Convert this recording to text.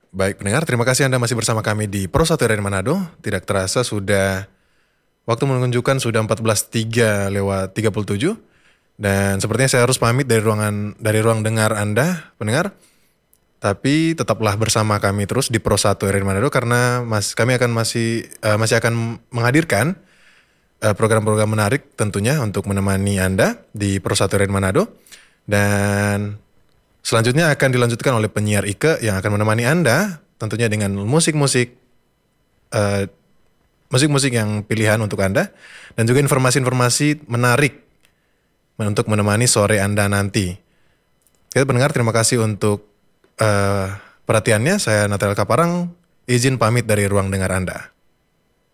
Baik pendengar, terima kasih Anda masih bersama kami di Pro 1 dari Manado. Tidak terasa waktu menunjukkan sudah 14.03 lewat 37. Dan sepertinya saya harus pamit dari ruang dengar Anda, pendengar. Tapi tetaplah bersama kami terus di Pro 1 dari Manado karena kami akan masih akan menghadirkan program-program menarik tentunya untuk menemani Anda di Pro 1 dari Manado. Dan selanjutnya akan dilanjutkan oleh penyiar Ike yang akan menemani Anda tentunya dengan eh, musik-musik yang pilihan untuk Anda dan juga informasi-informasi menarik untuk menemani sore Anda nanti. Kita pendengar, terima kasih untuk perhatiannya. Saya Nathaniel Kaparang, izin pamit dari ruang dengar Anda.